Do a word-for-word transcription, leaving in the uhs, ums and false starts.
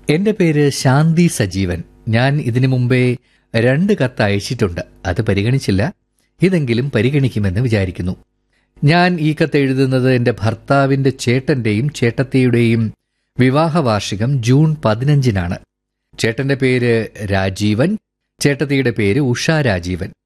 എന്റെ പേര് ശാന്തി സജീവൻ. ഞാൻ ഇതിനു മുമ്പേ രണ്ട് കത്ത് അയച്ചിട്ടുണ്ട്. അത് പരിഗണിച്ചില്ല. ഇതെങ്കിലും പരിഗണിക്കുമെന്ന് വിചാരിക്കുന്നു. ഞാൻ ഈ കത്ത് എഴുതുന്നത് എന്റെ ഭർത്താവിന്റെ ചേട്ടന്റെയും ചേട്ടത്തിയുടെയും വിവാഹ വാർഷികം ജൂൺ പതിനഞ്ചിനാണ്. ചേട്ടന്റെ പേര് രാജീവൻ, ചേട്ടത്തിയുടെ പേര് ഉഷ രാജീവൻ.